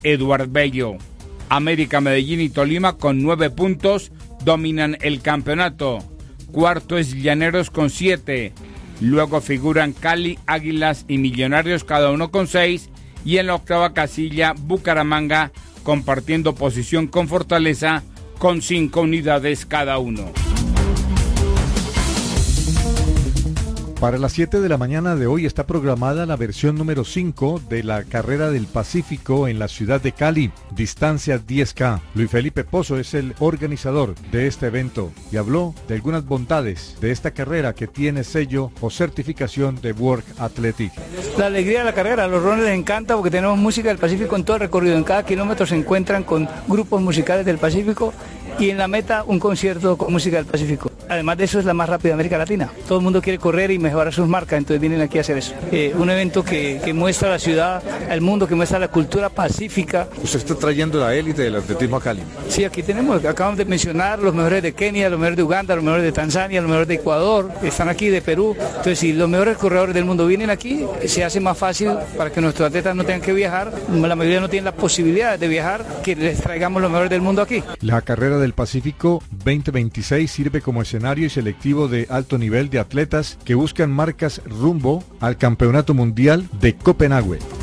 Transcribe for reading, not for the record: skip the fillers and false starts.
Eduard Bello. América, Medellín y Tolima con 9 puntos dominan el campeonato. Cuarto es Llaneros con 7. Luego figuran Cali, Águilas y Millonarios, cada uno con 6. Y en la octava casilla, Bucaramanga, compartiendo posición con Fortaleza, con 5 unidades cada uno. Para las 7 de la mañana de hoy está programada la versión número 5 de la Carrera del Pacífico en la ciudad de Cali, distancia 10K. Luis Felipe Pozo es el organizador de este evento y habló de algunas bondades de esta carrera que tiene sello o certificación de World Athletic. La alegría de la carrera, a los runners les encanta porque tenemos música del Pacífico en todo el recorrido. En cada kilómetro se encuentran con grupos musicales del Pacífico y en la meta un concierto con música del Pacífico. Además de eso es la más rápida de América Latina. Todo el mundo quiere correr y mejorar sus marcas, entonces vienen aquí a hacer eso. Un evento que muestra la ciudad, el mundo, que muestra la cultura pacífica. Usted está trayendo la élite del atletismo a Cali. Sí, aquí tenemos, acabamos de mencionar los mejores de Kenia, los mejores de Uganda, los mejores de Tanzania, los mejores de Ecuador, están aquí de Perú. Entonces, si los mejores corredores del mundo vienen aquí, se hace más fácil para que nuestros atletas no tengan que viajar. La mayoría no tienen la posibilidad de viajar, que les traigamos los mejores del mundo aquí. La Carrera del Pacífico 2026 sirve como escenario y selectivo de alto nivel de atletas que buscan marcas rumbo al Campeonato Mundial de Copenhague.